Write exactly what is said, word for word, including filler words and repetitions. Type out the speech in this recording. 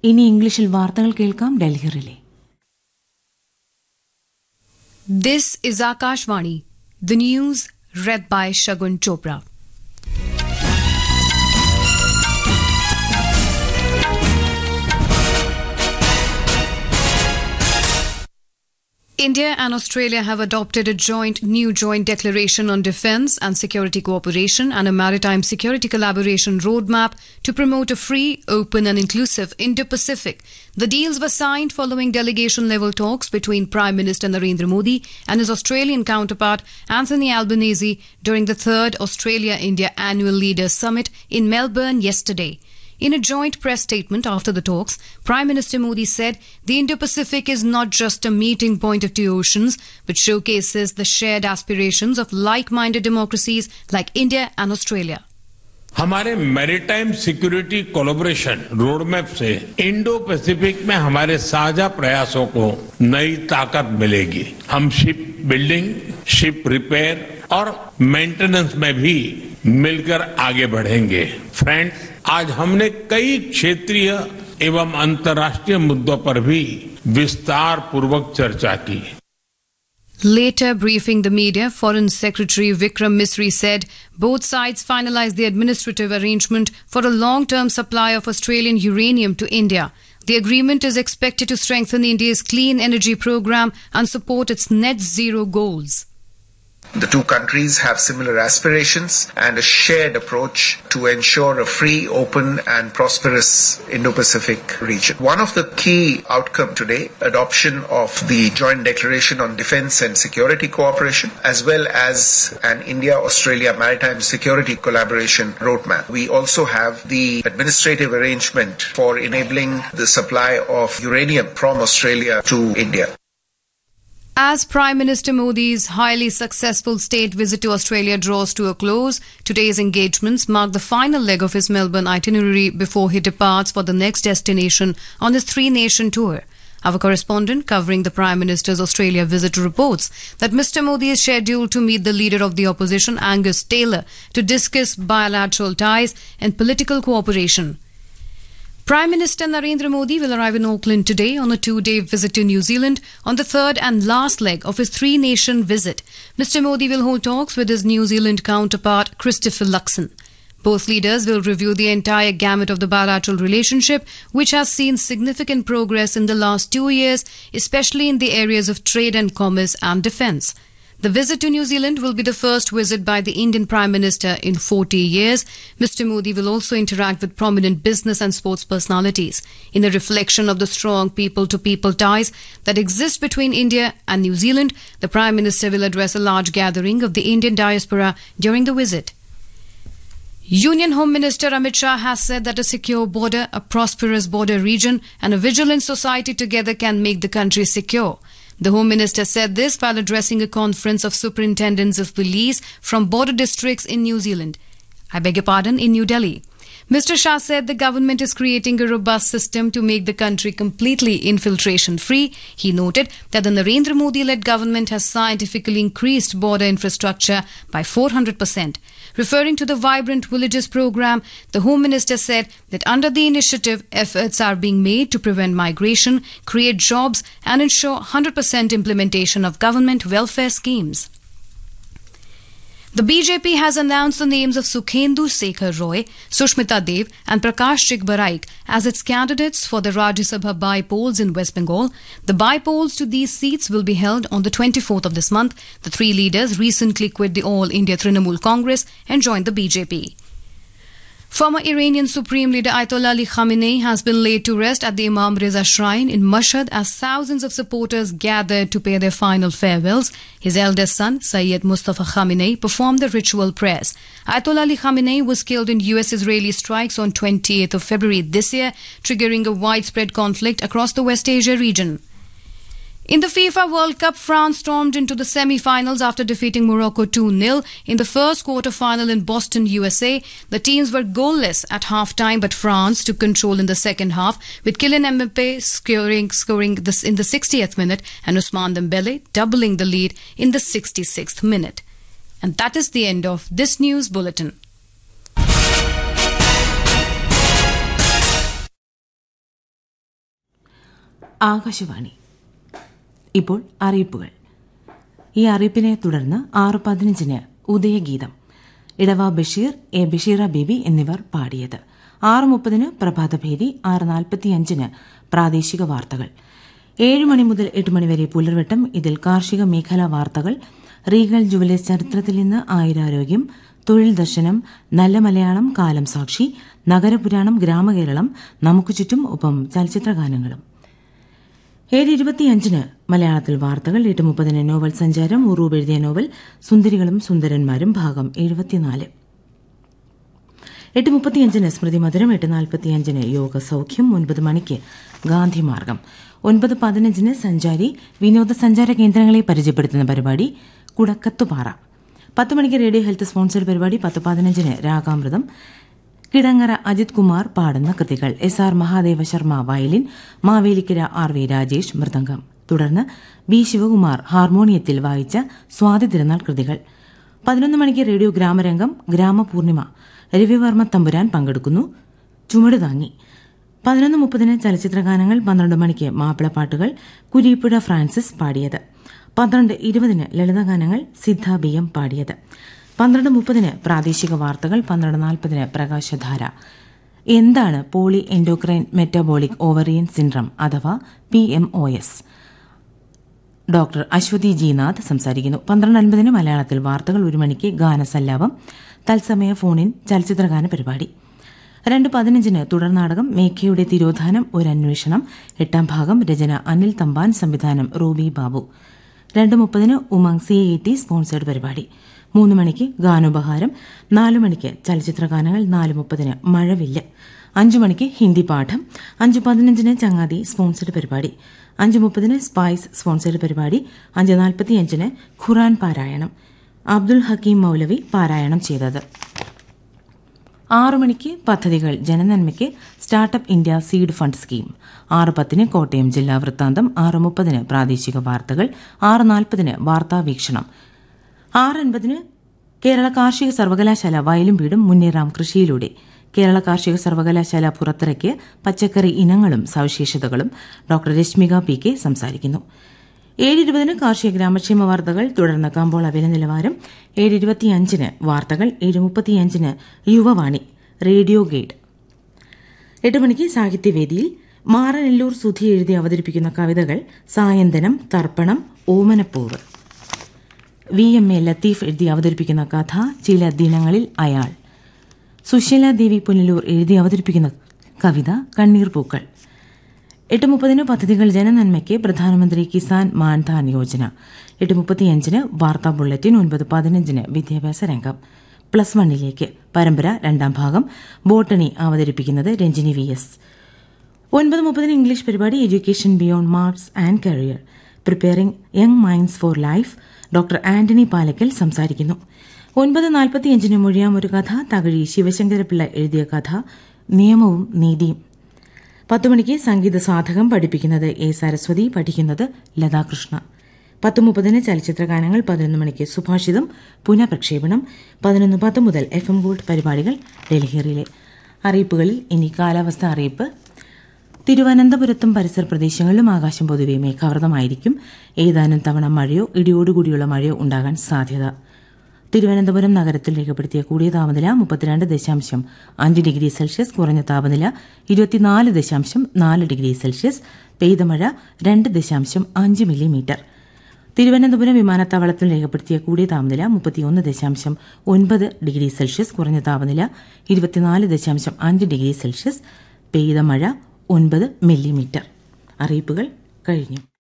ഇനി ഇംഗ്ലീഷിൽ വാർത്തകൾ കേൾക്കാം. Delhi relay. This is Akashvani. The news read by Shagun Chopra. India and Australia have adopted a joint new joint declaration on defence and security cooperation and a maritime security collaboration roadmap to promote a free, open and inclusive Indo-Pacific. The deals were signed following delegation-level talks between Prime Minister Narendra Modi and his Australian counterpart Anthony Albanese during the third Australia-India Annual Leaders Summit in Melbourne yesterday. In a joint press statement after the talks, Prime Minister Modi said the Indo-Pacific is not just a meeting point of two oceans, but showcases the shared aspirations of like-minded democracies like India and Australia. हमारे maritime security collaboration roadmap से Indo Pacific में हमारे साझा प्रयासों को नई ताकत मिलेगी. हम शिप बिल्डिंग, शिप रिपेयर और मेंटेनेंस में भी मिलकर आगे बढ़ेंगे. फ्रेंड्स, आज हमने कई क्षेत्रीय एवं अंतर्राष्ट्रीय मुद्दों पर भी विस्तार पूर्वक चर्चा की. Later briefing the media, Foreign Secretary Vikram Misri said both sides finalized the administrative arrangement for a long-term supply of Australian uranium to India. The agreement is expected to strengthen India's clean energy program and support its net zero goals. The two countries have similar aspirations and a shared approach to ensure a free, open and prosperous Indo-Pacific region. One of the key outcomes today, adoption of the Joint Declaration on Defence and Security Cooperation, as well as an India-Australia Maritime Security Collaboration Roadmap. We also have the administrative arrangement for enabling the supply of uranium from Australia to India. As Prime Minister Modi's highly successful state visit to Australia draws to a close, today's engagements mark the final leg of his Melbourne itinerary before he departs for the next destination on his three-nation tour. Our correspondent covering the Prime Minister's Australia visit reports that Mister Modi is scheduled to meet the leader of the opposition, Angus Taylor, to discuss bilateral ties and political cooperation. Prime Minister Narendra Modi will arrive in Auckland today on a two-day visit to New Zealand on the third and last leg of his three-nation visit. Mister Modi will hold talks with his New Zealand counterpart, Christopher Luxon. Both leaders will review the entire gamut of the bilateral relationship, which has seen significant progress in the last two years, especially in the areas of trade and commerce and defence. The visit to New Zealand will be the first visit by the Indian Prime Minister in forty years. Mister Modi will also interact with prominent business and sports personalities. In a reflection of the strong people-to-people ties that exist between India and New Zealand, the Prime Minister will address a large gathering of the Indian diaspora during the visit. Union Home Minister Amit Shah has said that a secure border, a prosperous border region and a vigilant society together can make the country secure. The Home Minister said this while addressing a conference of superintendents of police from border districts in New Zealand. I beg your pardon, in New Delhi. Mister Shah said the government is creating a robust system to make the country completely infiltration-free. He noted that the Narendra Modi-led government has scientifically increased border infrastructure by four hundred percent. Referring to the Vibrant Villages program, the Home Minister said that under the initiative, efforts are being made to prevent migration, create jobs and ensure one hundred percent implementation of government welfare schemes. The B J P has announced the names of Sukhendu Sekhar Roy, Sushmita Dev and Prakash Chigbaraik as its candidates for the Rajya Sabha by-polls in West Bengal. The by-polls to these seats will be held on the twenty-fourth of this month. The three leaders recently quit the All India Trinamool Congress and joined the B J P. Former Iranian Supreme Leader Ayatollah Ali Khamenei has been laid to rest at the Imam Reza Shrine in Mashhad as thousands of supporters gathered to pay their final farewells. His eldest son, Sayyid Mustafa Khamenei, performed the ritual prayers. Ayatollah Ali Khamenei was killed in U S-Israeli strikes on twenty-eighth of February this year, triggering a widespread conflict across the West Asia region. In the FIFA World Cup, France stormed into the semi-finals after defeating Morocco two nil in the first quarter-final in Boston, U S A. The teams were goalless at half-time, but France took control in the second half, with Kylian Mbappe scoring, scoring this in the sixtieth minute and Ousmane Dembele doubling the lead in the sixty-sixth minute. And that is the end of this news bulletin. Akashvani. ഇപ്പോൾ അറിയിപ്പുകൾ. ഈ അറിയിപ്പിനെ തുടർന്ന് ആറ് പതിനഞ്ചിന് ഉദയഗീതം. ഇടവ Basheer, A ബഷീറ baby എന്നിവർ പാടിയത്. ആറ് മുപ്പതിന് പ്രഭാതഭേരി, ആറ് നാൽപ്പത്തിയഞ്ചിന് പ്രാദേശിക വാർത്തകൾ. ഏഴ് മണി മുതൽ എട്ട് മണിവരെ പുലർവട്ടം. ഇതിൽ കാർഷിക മേഖലാ വാർത്തകൾ, റീഗൽ ജുവലേഴ്സ് ചരിത്രത്തിൽ നിന്ന് ആയുരാരോഗ്യം, തൊഴിൽ ദർശനം, നല്ല മലയാളം, കാലം സാക്ഷി, നഗരപുരാണം, ഗ്രാമകേരളം, നമുക്ക് ചുറ്റും, ഒപ്പം ചലച്ചിത്രഗാനങ്ങളും. ഏഴ് ഇരുപത്തിയഞ്ചിന് മലയാളത്തിൽ വാർത്തകൾ. എട്ട് മുപ്പതിന് നോവൽ സഞ്ചാരം. ഉറൂബ് എഴുതിയ നോവൽ സുന്ദരികളും സുന്ദരന്മാരും ഭാഗം എഴുപത്തിനാല്. എട്ട് മുപ്പത്തിയഞ്ചിന് സ്മൃതി മധുരം. എട്ട് നാൽപ്പത്തിയഞ്ചിന് യോഗ സൌഖ്യം. ഒൻപത് മണിക്ക് ഗാന്ധിമാർഗം. ഒൻപത് പതിനഞ്ചിന് സഞ്ചാരി, വിനോദസഞ്ചാര കേന്ദ്രങ്ങളെ പരിചയപ്പെടുത്തുന്ന പരിപാടി കുടക്കത്തുപാറ. പത്ത് മണിക്ക് റേഡിയോ ഹെൽത്ത് സ്പോൺസർഡ് പരിപാടി. പത്ത് പതിനഞ്ചിന് രാഗാമൃതം. കിടങ്ങറ അജിത് കുമാർ പാടുന്ന കൃതികൾ. S R Mahadeva Sharma violin, Mavelikkara R V Rajesh mridangam. തുടർന്ന് ബി ശിവകുമാർ ഹാർമോണിയത്തിൽ വായിച്ച സ്വാതി തിരുനാൾ കൃതികൾ. പതിനൊന്ന് മണിക്ക് റേഡിയോ ഗ്രാമരംഗം. ഗ്രാമപൂർണിമ രവിവർമ്മ തമ്പുരാൻ പങ്കെടുക്കുന്നു. ചുമട് താങ്ങി. പതിനൊന്ന് മുപ്പതിന് ചലച്ചിത്രഗാനങ്ങൾ. പന്ത്രണ്ട് മണിക്ക് മാപ്പിളപ്പാട്ടുകൾ. കുരീപ്പുഴ ഫ്രാൻസിസ് പാടിയത്. പന്ത്രണ്ട് ഇരുപതിന് ലളിതഗാനങ്ങൾ. സിദ്ധ ബി എം പാടിയത്. പന്ത്രണ്ട് മുപ്പതിന് പ്രാദേശിക വാർത്തകൾ. പന്ത്രണ്ട് നാൽപ്പതിന് പ്രകാശധാര. എന്താണ് poly endocrine metabolic ovarian syndrome അഥവാ P M O S? Doctor Aswathy G Nath സംസാരിക്കുന്നു. പന്ത്രണ്ട് അൻപതിന് മലയാളത്തിൽ വാർത്തകൾ. ഒരു മണിക്ക് ഗാനസല്ലാപം, തത്സമയ ഫോണിൻ ചലച്ചിത്രഗാന പരിപാടി. രണ്ട് പതിനഞ്ചിന് തുടർനാടകം മേഘയുടെ തിരോധാനം ഒരു അന്വേഷണം, എട്ടാം ഭാഗം. രചന അനിൽ തമ്പാൻ, സംവിധാനം റൂബി ബാബു. രണ്ട് മുപ്പതിന് Umang C A T sponsored പരിപാടി. മൂന്ന് മണിക്ക് ഗാനോപഹാരം. നാലു മണിക്ക് ചലച്ചിത്രഗാനങ്ങൾ. നാല് മുപ്പതിന് മഴവില്ല്. അഞ്ചു മണിക്ക് ഹിന്ദി പാഠം. അഞ്ച് പതിനഞ്ചിന് ചങ്ങാതി സ്പോൺസേഡ് പരിപാടി. അഞ്ച് മുപ്പതിന് സ്പൈസ് സ്പോൺസേഡ് പരിപാടി. അഞ്ച് നാൽപ്പത്തിയഞ്ചിന് ഖുറാൻ പാരായണം. അബ്ദുൽ ഹക്കീം മൌലവി പാരായണം ചെയ്തത്. ആറു മണിക്ക് പദ്ധതികൾ ജനനന്മയ്ക്ക് startup India seed fund scheme. ആറ് പത്തിന് കോട്ടയം ജില്ലാ വൃത്താന്തം. ആറ് മുപ്പതിന് പ്രാദേശിക വാർത്തകൾ. ആറ് നാൽപ്പതിന് വാർത്താവീക്ഷണം. ആറ് അൻപതിന് കേരള കാർഷിക സർവകലാശാല വയലും വീടും മുന്നേറാം കൃഷിയിലൂടെ. കേരള കാർഷിക സർവകലാശാല പുറത്തിറക്കിയ പച്ചക്കറി ഇനങ്ങളും സവിശേഷതകളും. ഡോക്ടർ രശ്മിക പി കെ സംസാരിക്കുന്നു. ഏഴ് ഇരുപതിന് കാർഷിക ഗ്രാമക്ഷേമ വാർത്തകൾ. തുടർന്ന് കമ്പോള വില നിലവാരം. ഏഴ് ഇരുപത്തിയഞ്ചിന് വാർത്തകൾ. ഏഴ് മുപ്പത്തിയഞ്ചിന് യുവവാണി റേഡിയോ ഗൈഡ്. എട്ട് മണിക്ക് സാഹിത്യവേദിയിൽ മാറനെല്ലൂർ സുധി എഴുതി അവതരിപ്പിക്കുന്ന കവിതകൾ. സായന്തനം, തർപ്പണം, ഓമനപ്പൂവ്. വി എം എ ലത്തീഫ് എഴുതി അവതരിപ്പിക്കുന്ന കഥ ചില ദിനങ്ങളിൽ അയാൾ. സുശീല ദേവി പുനലൂർ എഴുതി അവതരിപ്പിക്കുന്ന കവിത കണ്ണീർ പൂക്കൾ. എട്ട് മുപ്പതിന് പദ്ധതികൾ ജനനന്മയ്ക്ക് പ്രധാനമന്ത്രി കിസാൻ മാൻധാൻ യോജന. എട്ട് മുപ്പത്തിയഞ്ചിന് വാർത്താ ബുള്ളറ്റിൻ. ഒൻപത് പതിനഞ്ചിന് വിദ്യാഭ്യാസ രംഗം. പ്ലസ് വണ്ണിലേക്ക് പരമ്പര രണ്ടാം ഭാഗം. ബോട്ടണി അവതരിപ്പിക്കുന്നത് രഞ്ജിനി വി എസ്. ഒൻപത് മുപ്പതിന് ഇംഗ്ലീഷ് പരിപാടി education beyond marks and career, preparing young minds four life. Doctor Antony Palakkal സംസാരിക്കുന്നു. ഒൻപത് നാൽപ്പത്തിയഞ്ചിന് മൊഴിയാം ഒരു കഥ. തകഴി ശിവശങ്കരപിള്ള എഴുതിയ കഥ നിയമവും നീതിയും. പത്ത് മണിക്ക് സംഗീത സാധകം. പഠിപ്പിക്കുന്നത് എ സരസ്വതി, പഠിക്കുന്നത് ലതാകൃഷ്ണ. പത്ത് മുപ്പതിന് ചലച്ചിത്രഗാനങ്ങൾ. പതിനൊന്ന് മണിക്ക് സുഭാഷിതം പുനഃപ്രക്ഷേപണം. പതിനൊന്ന് പത്ത് മുതൽ എഫ് എം ഗോൾഡ് പരിപാടികൾ ഡൽഹിയിലെ. അറിയിപ്പുകളിൽ ഇനി കാലാവസ്ഥ അറിയിപ്പ്. തിരുവനന്തപുരത്തും പരിസര പ്രദേശങ്ങളിലും ആകാശം പൊതുവെ മേഘാവൃതമായിരിക്കും. ഏതാനും തവണ മഴയോ ഇടിയോടുകൂടിയുള്ള മഴയോ ഉണ്ടാകാൻ സാധ്യത. തിരുവനന്തപുരം നഗരത്തിൽ രേഖപ്പെടുത്തിയ കൂടിയ താപനില മുപ്പത്തിരണ്ട് ദശാംശം അഞ്ച് ഡിഗ്രി സെൽഷ്യസ്. കുറഞ്ഞ താപനില ഇരുപത്തിനാല് ദശാംശം നാല് ഡിഗ്രി സെൽഷ്യസ്. പെയ്ത മഴ രണ്ട് ദശാംശം അഞ്ച് മില്ലിമീറ്റർ. തിരുവനന്തപുരം വിമാനത്താവളത്തിൽ രേഖപ്പെടുത്തിയ കൂടിയ താപനില മുപ്പത്തിയൊന്ന് ദശാംശം ഒൻപത് ഡിഗ്രി സെൽഷ്യസ്. കുറഞ്ഞ താപനില ഇരുപത്തിനാല് ദശാംശം അഞ്ച് ഡിഗ്രി സെൽഷ്യസ്. പെയ്ത മഴ ഒൻപത് മില്ലിമീറ്റർ. അറിയിപ്പുകൾ കഴിഞ്ഞു.